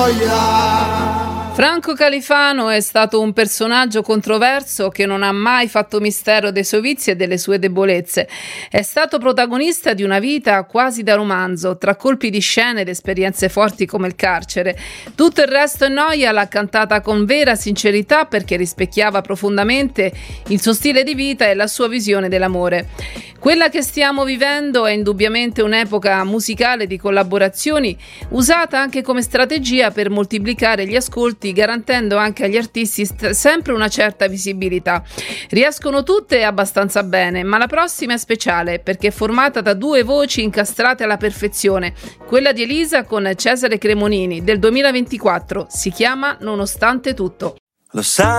noia. Franco Califano è stato un personaggio controverso che non ha mai fatto mistero dei suoi vizi e delle sue debolezze. È stato protagonista di una vita quasi da romanzo, tra colpi di scena ed esperienze forti come il carcere. Tutto il resto è noia l'ha cantata con vera sincerità perché rispecchiava profondamente il suo stile di vita e la sua visione dell'amore. Quella che stiamo vivendo è indubbiamente un'epoca musicale di collaborazioni usata anche come strategia per moltiplicare gli ascolti, garantendo anche agli artisti sempre una certa visibilità. Riescono tutte abbastanza bene, ma la prossima è speciale perché è formata da due voci incastrate alla perfezione, quella di Elisa con Cesare Cremonini del 2024, si chiama Nonostante tutto. Lo sai